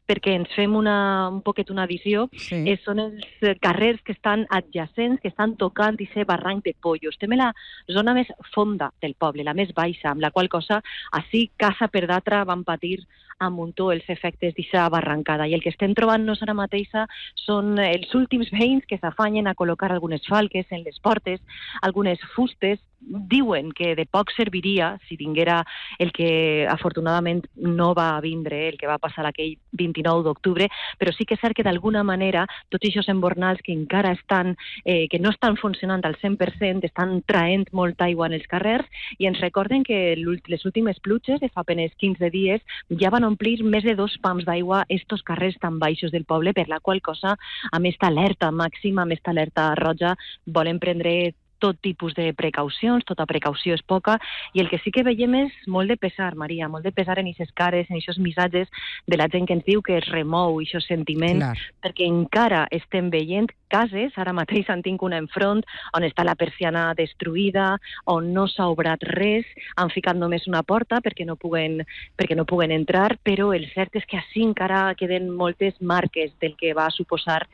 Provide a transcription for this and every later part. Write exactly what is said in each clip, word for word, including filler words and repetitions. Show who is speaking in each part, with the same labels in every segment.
Speaker 1: perquè ens fem una, un poquet una visió, sí. eh, són els carrers que estan adjacents, que estan tocant i ser barranc de Pollo. Estem en la zona més fonda del poble, la més baixa, amb la qual cosa, així, casa per d'altra, van patir a muntó els efectes d'aquesta barrancada. I el que estem trobant-nos ara mateixa són els últims veïns que s'afanyen a col·locar algunes falques en les portes, algunes fustes. Diuen que de poc serviria si tinguera el que afortunadament no va vindre, el que va passar aquell vint-i-nou d'octubre, però sí que és cert que d'alguna manera tots aquests embornals que encara estan, eh, que no estan funcionant al cent per cent, estan traent molta aigua en els carrers i ens recorden que les últimes pluges de fa apenas quinze dies ja van omplir més de dos pams d'aigua estos carrers tan baixos del poble, per la qual cosa, amb esta alerta màxima, amb esta alerta roja, volen prendre tot tipus de precaucions, tota precaució és poca, i el que sí que veiem és molt de pesar, Maria, molt de pesar en aquestes cares, en aquests missatges de la gent que ens diu que es remou aquests sentiments, Clar. perquè encara estem veient cases, ara mateix en tinc una enfront, on està la persiana destruïda, on no s'ha obrat res, han ficat només una porta perquè no puguen, perquè no puguen entrar, però el cert és que així encara queden moltes marques del que va suposar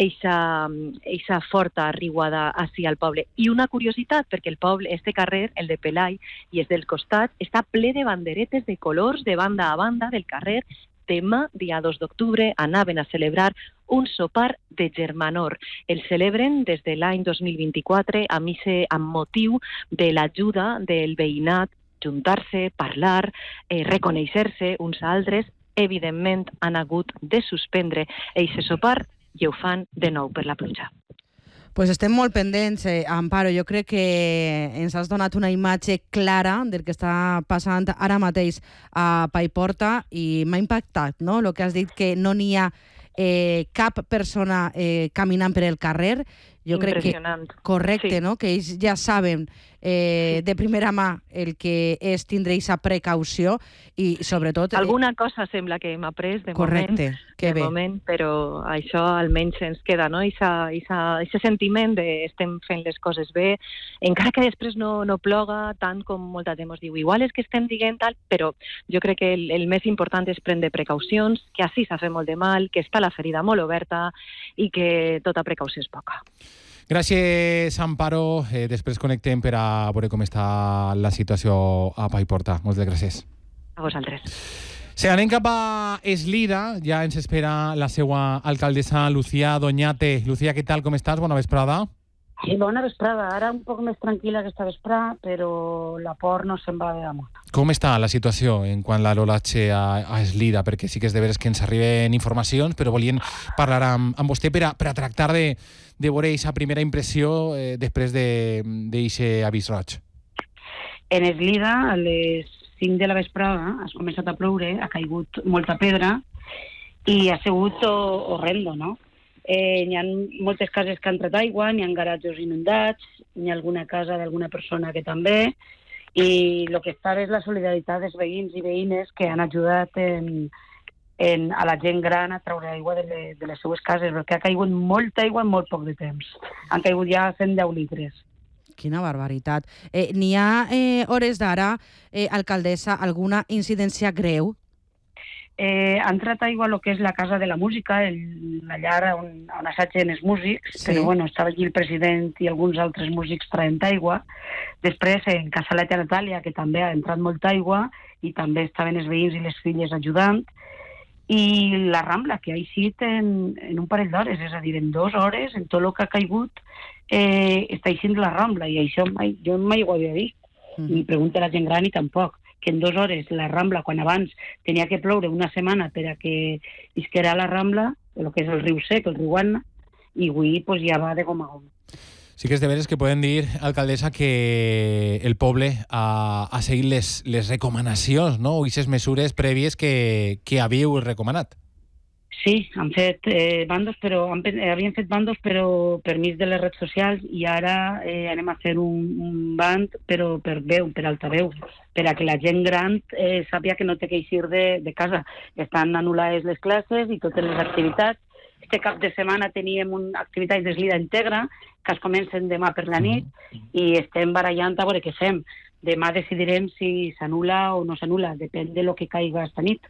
Speaker 1: eixa forta riuada així al poble. I una curiositat, perquè el poble, este carrer, el de Pelai, i és del costat, està ple de banderetes de colors de banda a banda del carrer. Demà, dia dos d'octubre, anaven a celebrar un sopar de germanor. El celebren des de l'any dos mil vint-i-quatre amb, ese, amb motiu de l'ajuda del veïnat, juntar-se, parlar, eh, reconèixer-se uns a altres. Evidentment, han hagut de suspendre aquest sopar i ho fan de nou per la pluja.
Speaker 2: Pues estem molt pendents, eh, Amparo. Jo crec que ens has donat una imatge clara del que està passant ara mateix a Paiporta i m'ha impactat, no?, el que has dit, que no n'hi ha eh, cap persona eh, caminant per el carrer. Jo crec que correcte, sí. no?, que ells ja saben eh, de primera mà el que és tindre aquesta precaució i sobretot...
Speaker 1: Alguna cosa sembla que hem après de
Speaker 2: correcte,
Speaker 1: moment,
Speaker 2: que
Speaker 1: de
Speaker 2: bé.
Speaker 1: moment, però això almenys ens queda, no?, aquest sentiment de estem fent les coses bé, encara que després no, no ploga tant com molta gent ens diu. Igual és que estem dient tal, però jo crec que el, el més important és prendre precaucions, que així s'ha fet molt de mal, que està la ferida molt oberta i que tota precaució és poca.
Speaker 3: Gràcies, Amparo. Eh, després connectem per a veure com està la situació a Paiporta. Moltes gràcies.
Speaker 1: A vosaltres.
Speaker 3: Sí, anem cap a Eslida. Ja ens espera la seva alcaldessa, Lucía Doñate. Lucía, què tal? Com estàs? Bona vesprada.
Speaker 4: Sí, bona vesprada. Ara un poc més tranquil·la aquesta vesprada, però la por no se'n va de damunt.
Speaker 3: Com està la situació en quant a l'olatge a, a Eslida? Perquè sí que és de veres que ens arriben informacions, però volien parlar amb, amb vostè per a, per a tractar de, de veure aquesta primera impressió eh, després d'aquest avís roig.
Speaker 4: En Eslida, a les cinc de la vesprada, ha començat a ploure, ha caigut molta pedra i ha sigut horrendo, no? Eh, hi ha moltes cases que han tret aigua, n'hi ha garatges inundats, n'hi ha alguna casa d'alguna persona que també, i el que està és la solidaritat dels veïns i veïnes que han ajudat en, en, a la gent gran a treure aigua de, le, de les seues cases, perquè ha caigut molta aigua en molt poc de temps. Han caigut ja cent deu litres.
Speaker 2: Quina barbaritat. Eh, N'hi ha, eh, hores d'ara, eh, alcaldessa, alguna incidència greu?
Speaker 4: Eh, ha entrat aigua el que és la Casa de la Música, el, la llar on, on assagen els músics, sí. Però bueno, estava aquí el president i alguns altres músics traient aigua. Després, en Casa La Tia Natàlia, que també ha entrat molta aigua, i també estaven els veïns i les filles ajudant. I la Rambla, que ha eixit en, en un parell d'hores, és a dir, en dues hores, en tot el que ha caigut, eh, està eixint la Rambla, i això mai, jo mai ho havia vist. Mm. Ni pregunta a la gent gran i tampoc. Que en dues hores la Rambla, quan abans tenia que ploure una setmana per a que isquera la Rambla, el que és el riu sec, el riu Anna, i avui pues, ja va de gom a gom.
Speaker 3: Sí que és de veres que poden dir, alcaldessa, que el poble ha, ha seguit les, les recomanacions, no?, o aquestes mesures prèvies que, que havíeu recomanat.
Speaker 4: Sí, han fet eh, bandos, però han, havien fet bandos però per mig de les redes socials i ara eh, anem a fer un, un band però per veu, per altaveu, per a que la gent gran eh, sàpiga que no té que eixir de, de casa. Estan anul·lades les classes i totes les activitats. Este cap de setmana teníem una activitat d'Eslida Integra que es comencen demà per la nit i estem barallant a veure què fem. Demà decidirem si s'anul·la o no s'anul·la, depèn de lo que caiga esta nit.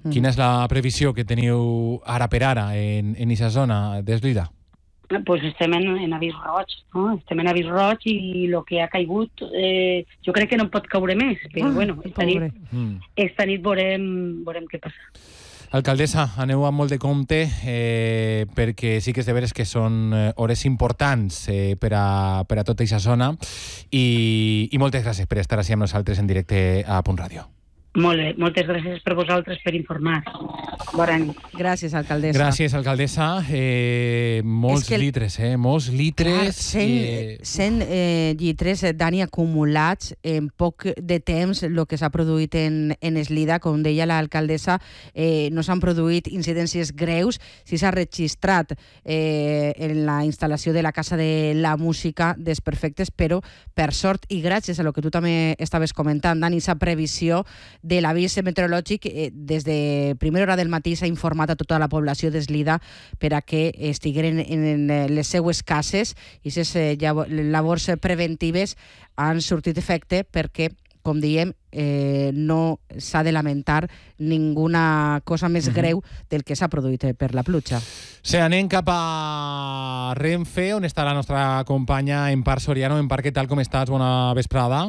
Speaker 3: Mm. Quina és la previsió que teniu ara per ara en aquesta zona d'Eslida?
Speaker 4: Pues estem en, en avís roig, no? Estem en avís roig i el que ha caigut, eh, jo crec que no pot caure més, però ah, bueno, esta nit, mm. esta nit veurem, veurem què passa.
Speaker 3: Alcaldessa, aneu amb molt de compte eh, perquè sí que és de veres que són hores importants eh, per, a, per a tota aquesta zona i, i moltes gràcies per estar així amb nosaltres en directe a Punt Ràdio.
Speaker 4: Molt bé, moltes gràcies per vosaltres per informar. Bona nit.
Speaker 2: Gràcies, alcaldessa.
Speaker 3: Gràcies, alcaldessa. Eh, molts el... litres, eh? Molts litres.
Speaker 2: Clar, cent, eh... cent eh, litres, Dani, acumulats en poc de temps. El que s'ha produït en, en Eslida, com deia l'alcaldessa, eh, no s'han produït incidències greus. Sí s'ha registrat eh, en la instal·lació de la Casa de la Música desperfectes, però per sort i gràcies a lo que tu també estaves comentant, Dani, sa previsió de l'avís meteorològic, eh, des de primera hora del matí s'ha informat a tota la població d'Eslida per a que estigueren en, en les seues cases i les eh, labors preventives han sortit efecte perquè, com diem, eh, no s'ha de lamentar ninguna cosa més uh-huh. greu del que s'ha produït per la pluja.
Speaker 3: Sí, anem cap a Renfe, on està la nostra companya Empar Soriano. Empar, què tal, com estàs? Bona vesprada.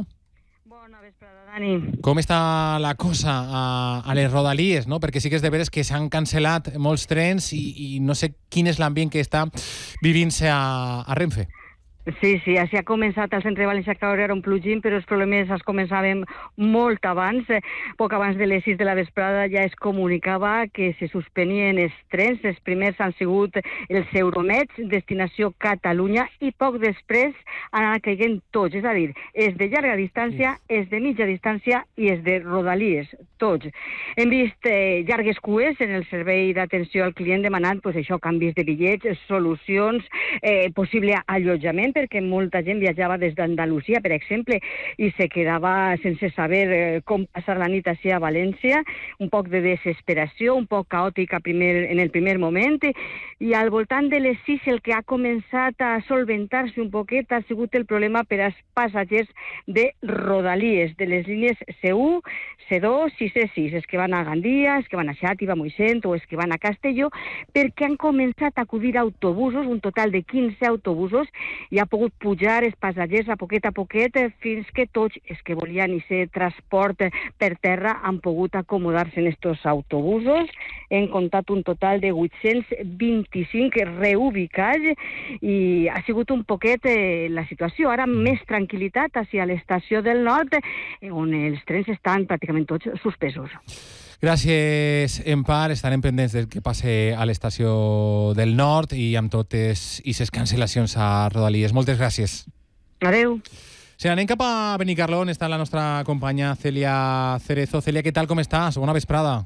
Speaker 3: Com està la cosa a, a les Rodalies, no? Perquè sí que és de veres que s'han cancel·lat molts trens i, i no sé quin és l'ambient que està vivint-se a, a Renfe.
Speaker 4: Sí, sí, així ha començat el centre de València a caure un plugin, però els problemes es començaven molt abans. Poc abans de les sis de la vesprada ja es comunicava que se suspenien els trens. Els primers han sigut els Euromets, destinació Catalunya, i poc després han anat caient tots, és a dir, és de llarga distància, és de mitja distància i és de Rodalies, tots. Hem vist eh, llargues cues en el servei d'atenció al client demanant pues, això, canvis de bitllets, solucions, eh, possible allotjament, perquè molta gent viatjava des d'Andalusia, per exemple, i se quedava sense saber eh, com passar la nit així a València, un poc de desesperació, un poc caòtica primer, en el primer moment, i al voltant de les sis el que ha començat a solventar-se un poquet ha sigut el problema per als passatgers de Rodalies, de les línies C u, C dos i C sis, els que van a Gandia, els que van a Xàtiva, Moixent o els que van a Castelló, perquè han començat a acudir autobusos, un total de quinze autobusos, i ha pogut pujar els passatgers a poquet a poquet fins que tots els que volien aquest transport per terra han pogut acomodar-se en estos autobusos. Hem comptat un total de vuit-cents vint-i-cinc reubicats i ha sigut un poquet eh, la situació. Ara més tranquil·litat hacia l'estació del nord, eh, on els trens estan pràcticament tots suspesos.
Speaker 3: Gràcies, Empar. Estarem pendents del que passe a l'estació del nord i amb totes aquestes cancel·lacions a Rodalies. Moltes gràcies.
Speaker 4: Adeu.
Speaker 3: Sí, anem cap a Benicarló, on està la nostra companya Celia Cerezo. Celia, què tal, com estàs? Bona vesprada.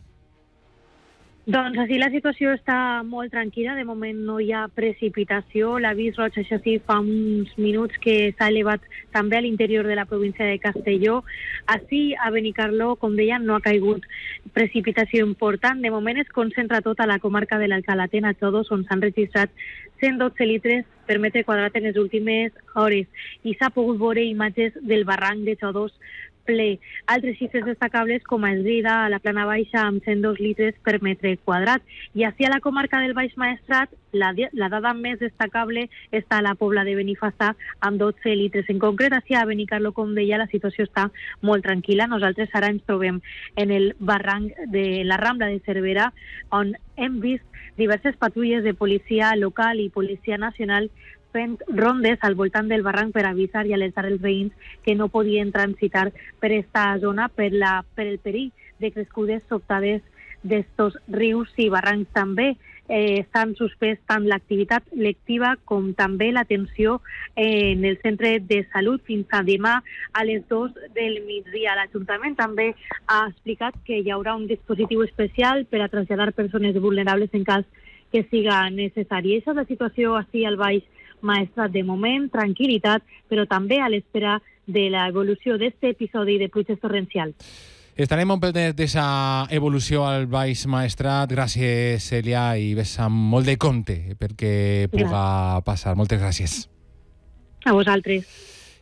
Speaker 5: Doncs així la situació està molt tranquil·la, de moment no hi ha precipitació. L'avís roig, això sí, fa uns minuts que s'ha elevat també a l'interior de la província de Castelló. Així, a Benicarló, com deia, no ha caigut precipitació important. De moment es concentra tota la comarca de l'Alcalatén a Xodos, on s'han registrat cent dotze litres per metre quadrat en les últimes hores. I s'ha pogut veure imatges del barranc de Xodos ple. Altres xifres destacables com a Eslida, a la plana baixa, amb cent dos litres per metre quadrat. I així a la comarca del Baix Maestrat, la, la dada més destacable està a la Pobla de Benifassà, amb dotze litres. En concret, així a Benicarló, com deia, la situació està molt tranquil·la. Nosaltres ara ens trobem en el barranc de la Rambla de Cervera, on hem vist diverses patrulles de policia local i policia nacional fent rondes al voltant del barranc per avisar i alertar els veïns que no podien transitar per esta zona per, la, per el perill de crescudes sobtades d'estos rius i barrancs. També eh, s'han suspès tant l'activitat lectiva com també l'atenció eh, en el centre de salut fins a demà a les dues del migdia. L'Ajuntament també ha explicat que hi haurà un dispositiu especial per a traslladar persones vulnerables en cas que siga necessari. Això és la situació així al Baix Maestrat de moment, tranquil·litat, però també a l'espera de l'evolució d'aquest episodi de pluges torrencials.
Speaker 3: Estarem molt pendents d'aquesta evolució al Baix Maestrat. Gràcies, Celia, i ves amb molt de compte perquè puga passar. Moltes gràcies.
Speaker 5: A vosaltres.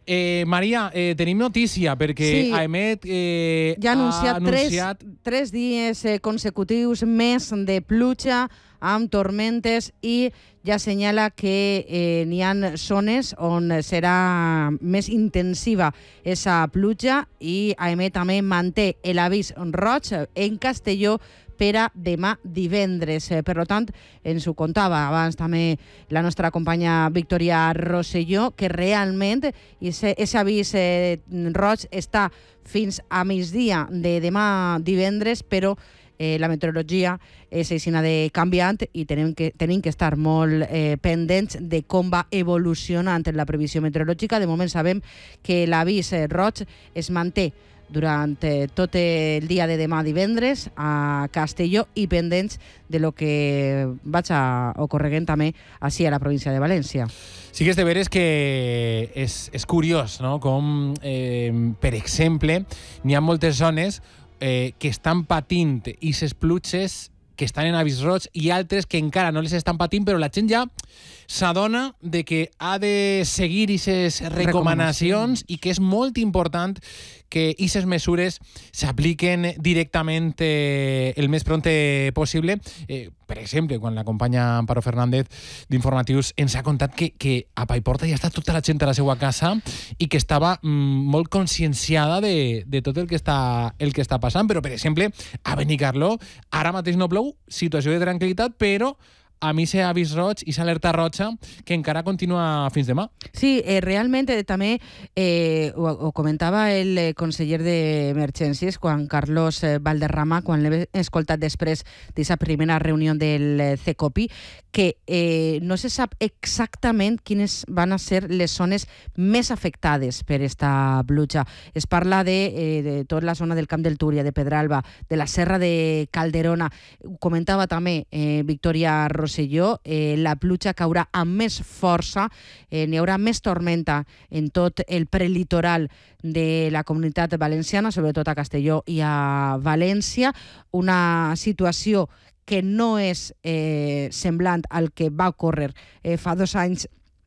Speaker 3: Eh, Maria, eh, tenim notícia, perquè
Speaker 2: sí.
Speaker 3: AEMET eh,
Speaker 2: ja ha anunciat,
Speaker 3: ha anunciat...
Speaker 2: Tres, tres dies eh, consecutius més de pluja amb tormentes i ja assenyala que eh, n'hi ha zones on serà més intensiva esa pluja i AEMET també manté l'avís roig en Castelló per a demà divendres. Per tant, ens ho contava abans també la nostra companya Victoria Rosselló, que realment aquest avís eh, roig està fins a migdia de demà divendres, però eh, la meteorologia és aixina de canviant i tenim que, tenim que estar molt eh, pendents de com va evolucionant la previsió meteorològica. De moment sabem que l'avís eh, roig es manté durant eh, tot el dia de demà divendres a Castelló i pendents de lo que vaig a ocorregant també així a la província de València.
Speaker 3: Sí que és de veres que és, és curiós, no? Com, eh, per exemple, n'hi ha moltes zones eh, que estan patint aquestes pluges que estan en avís roig i altres que encara no les estan patint, però la gent ja s'adona de que ha de seguir aquestes recomanacions i que és molt important que aquestes mesures s'apliquen directament eh, el més pront possible. Eh, per exemple, quan la companya Amparo Fernández d'Informatius ens ha contat que, que a Paiporta ja està tota la gent a la seva casa i que estava mm, molt conscienciada de, de tot el que, està, el que està passant. Però, per exemple, a Benicarló ara mateix no plou, situació de tranquil·litat, però a mi s'ha avís roig i s'ha alerta roja que encara continua fins demà.
Speaker 2: Sí, eh, realment eh, també eh, ho, ho comentava el eh, conseller d'Emergències, Juan Carlos eh, Valderrama, quan l'he escoltat després d'aquesta primera reunió del eh, CECOPI, que eh, no se sap exactament quines van a ser les zones més afectades per esta pluja. Es parla de, eh, de tota la zona del Camp del Túria, de Pedralba, de la Serra de Calderona. Ho comentava també eh, Victoria Rosselló, eh, la pluja caurà amb més força, eh, n'hi haurà més tormenta en tot el prelitoral de la comunitat valenciana, sobretot a Castelló i a València, una situació que no és eh, semblant al que va ocórrer eh, fa dos anys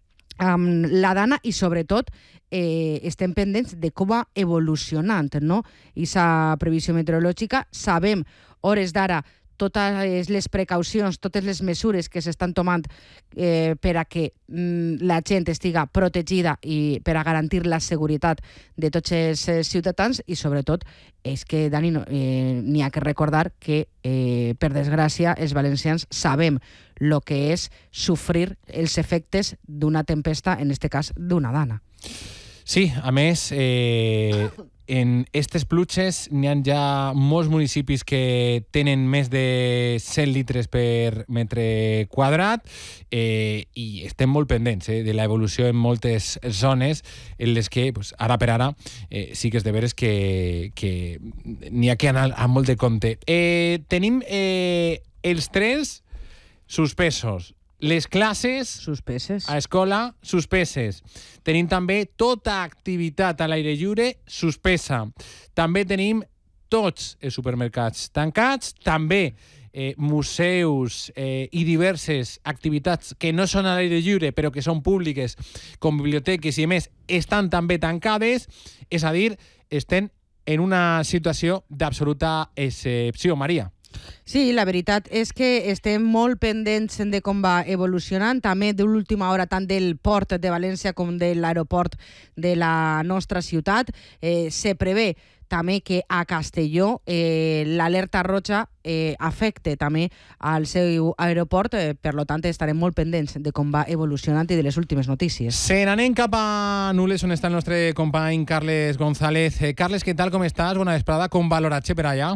Speaker 2: amb la Dana i, sobretot, eh, estem pendents de com va evolucionant, no? Aquesta previsió meteorològica. Sabem, hores d'ara, totes les precaucions, totes les mesures que s'estan tomant eh, per a que mm, la gent estiga protegida i per a garantir la seguretat de tots els eh, ciutadans i, sobretot, és que, Dani, no, eh, n'hi ha que recordar que, eh, per desgràcia, els valencians sabem el que és sofrir els efectes d'una tempesta, en aquest cas d'una Dana.
Speaker 3: Sí, a més, eh, en aquestes pluges n'hi ha ja molts municipis que tenen més de cent litres per metre quadrat eh, i estem molt pendents eh, de l'evolució en moltes zones en les que, pues, ara per ara, eh, sí que és de veres que, que n'hi ha que anar amb molt de compte. Eh, tenim eh, els trens suspesos. Les classes
Speaker 2: suspeses
Speaker 3: a escola suspeses. Tenim també tota activitat a l'aire lliure suspesa. També tenim tots els supermercats tancats, també eh, museus eh, i diverses activitats que no són a l'aire lliure però que són públiques, com biblioteques i més, estan també tancades, és a dir, estem en una situació d'absoluta excepció, Maria.
Speaker 2: Sí, la veritat és que estem molt pendents de com va evolucionant, també de l'última hora tant del port de València com de l'aeroport de la nostra ciutat. Eh, se prevé també que a Castelló eh, l'alerta roja eh, afecte també al seu aeroport, eh, per tant estarem molt pendents de com va evolucionant i de les últimes notícies.
Speaker 3: Se n'anem cap a Nules, on està el nostre company Carles González. Eh, Carles, què tal, com estàs? Bona vesprada, com valoratge per allà?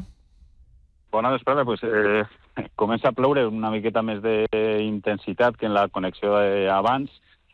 Speaker 6: Bona vesprada, pues, eh, comença a ploure una miqueta més d'intensitat que en la connexió d'abans.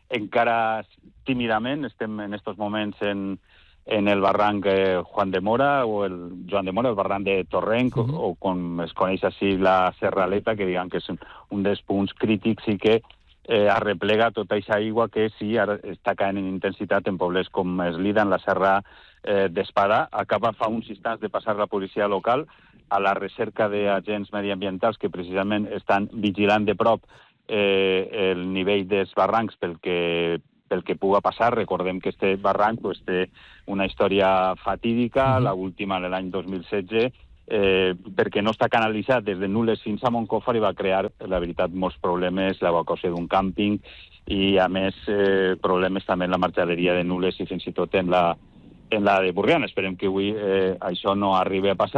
Speaker 6: Encara tímidament estem en aquests moments en, en el barranc eh, Juan de Mora o el Joan de Mora, el barranc de Torrenc, uh-huh. o, o com es coneix així la Serraleta, que diguem que és un, un dels punts crítics i que eh, arreplega tota aquesta aigua que sí ara està caent en intensitat en pobles com Eslida, en la Serra eh, d'Espada. Acaba fa uns instants de passar la policia local a la recerca d'agents mediambientals que precisament estan vigilant de prop eh, el nivell dels barrancs pel que pel que puga passar. Recordem que este barranc pues, té una història fatídica, uh-huh. l'última de l'any dos mil setze, eh, perquè no està canalitzat des de Nules fins a Moncofa i va crear, la veritat, molts problemes, l'evacuació d'un càmping i, a més, eh, problemes també en la marxaderia de Nules i fins i tot en la, en la de Burriana. Esperem que avui eh, això no arribi a passar.